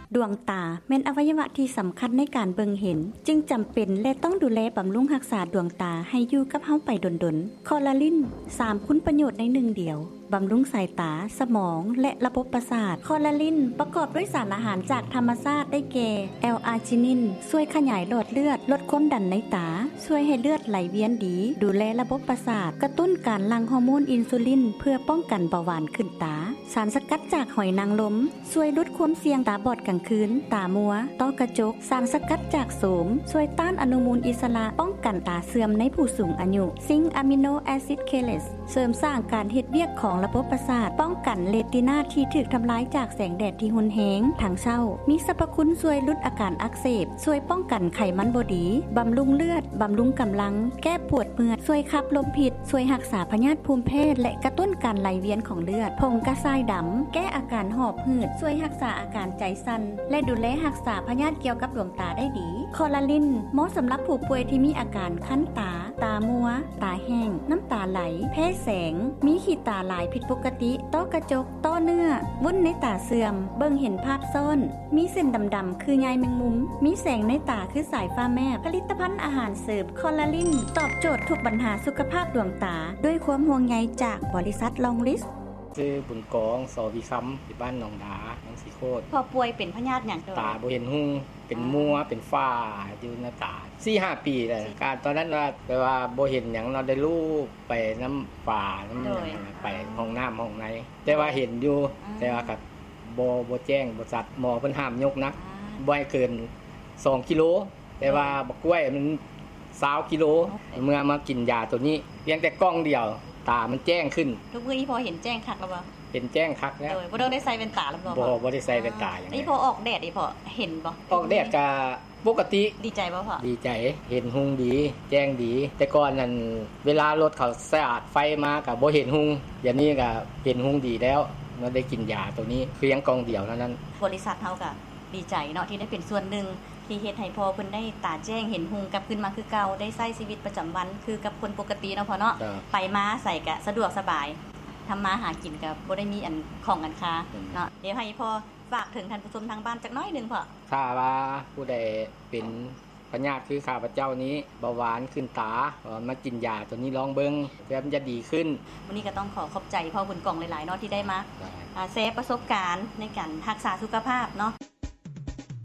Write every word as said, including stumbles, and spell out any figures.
ดวงตาแม่นอวัยวะที่สำคัญในการเบิ่งเห็นจึงจำเป็นและต้องดูแลบำรุงรักษาดวงตาให้อยู่กับเฮาไปดนๆคอลลาลินสามคุณประโยชน์ในหนึ่งเดียวบำรุงสายตาสมองและระบบประสาทคอลลาลินประกอบด้วยสารอาหารจากธรรมชาติได้แก่แอลอาร์จินินช่วยขยายหลอดเลือดลดความดันในตาช่วยให้เลือดไหลเวียนดีดูแลระบบประสาทกระตุ้นการหลั่งฮอร์โมนอินซูลินเพื่อป้องกันเบาหวานขึ้นตาสารสกัดจากหอยนางรมช่วยลดความเสี่ยงตาบอดกลางคืนตามัวต้อกระจกสารสกัดจากโสมช่วยต้านอนุมูลอิสระป้องกันตาเสื่อมในผู้สูงอายุซิงค์อะมิโนแอซิดเคเลสเสริมสร้างการเฮ็ดเวียกของระบบประสาทป้องกันเรตินาที่ถูกทำลายจากแสงแดดที่รุนแรงทางเช้ามีสรรพคุณช่วยลดอาการอักเสบช่วยป้องกันไขมันบ่ดีบำรุงเลือดบำรุงกำลังแก้ปวดเมื่อยช่วยขับลมพิษช่วยรักษาพยาธิภูมิแพ้และกระตุ้นการไหลเวียนของเลือดผงกระชายดำแก้อาการหอบหืดช่วยรักษาอาการใจสั่นและดูแลรักษาพยาธิเกี่ยวกับดวงตาได้ดีคอลลาลินเหมาะสำหรับผู้ป่วยที่มีอาการคั้นตาตามัวตาแห้งน้ำตาไหลแพ้แสงมีขีดตาหลายผิดปกติต้อกระจกต้อเนื้อวุ้นในตาเสื่อมเบิ่งเห็นภาพซ่อนมีเส้นดำๆคือใยแมงมุมมีแสงในตาคือสายฟ้าแมบผลิตภัณฑ์อาหารเสริมคอลลาลินตอบโจทย์ทุกปัญหาสุขภาพดวงตาด้วยความห่วงใยจากบริษัทลองลิสชื่อบุญกองสอวิคัมที่บ้านหนองดาหนองสีโคตรพอป่วยเป็นพยาธิหยังตาบ่เห็นหุ่งเป็นมัวเป็นฝ้าอยู่ในตา สี่ห้า ปีแล้วการตอนนั้นว่าแปลว่าบ่เห็นหยังเนาะได้ลูกไปน้ำป่าน้ำหยังไปห้องน้ำห้องไหนแต่ว่าเห็นอยู่แต่ว่าก็บ่บ่แจ้งบ่จัดหมอเพิ่นห้ามยกนักบ่ให้เกินสองกิโลแต่ว่าบักกล้วยมันยี่สิบกิโลเมื่อมากินยาตัวนี้เพียงแต่กล้องเดียวตามันแจ้งขึ้นทุกมื้อนี้พอเห็นแจ้งคักแล้วบ่เห็นแจ้งคักแล้วบ่ต้องได้ใส่แว่นตาแล้วบ่บ่บ่ได้ใส่แว่นตาอย่างนี้พอออกแดดนี่พอเห็นบ่ออกแดดก็ปกติดีใจบ่พ่อดีใจเห็นหุ่งดีแจ้งดีแต่ก่อนนั้นเวลารถเขาสะอาดไฟมาก็บ่เห็นหุ่งอย่างนี้ก็เห็นหุ่งดีแล้วเมื่อได้กินยาตัวนี้เพียงกล่องเดียวเท่านั้นบริษัทเฮาก็ดีใจเนาะที่ได้เป็นส่วนหนึ่งที่เฮ็ดให้พ่อเพิ่นได้ตาแจ้งเห็นหุ่งกลับขึ้นมาคือเก่าได้ใช้ชีวิตประจำวันคือกับคนปกติเนาะพ่อเนาะไปมาใส่ก็สะดวกสบายทำมาหากินก็บ่ได้มีอันของอันค้าเนาะเดี๋ยวให้พ่อฝากถึงท่านผู้ชมทางบ้านจักน้อยนึงพ่อถ้าว่าผู้ใดเป็นพยาธิคือข้าพเจ้านี้เบาหวานขึ้นตามากินยาตัวนี้ลองเบิ่งเพื่อมันจะดีขึ้นวันนี้ก็ต้องขอขอบใจพ่อบุญกองหลายๆเนาะที่ได้มาแชร์ประสบการณ์ในการรักษาสุขภาพเนาะ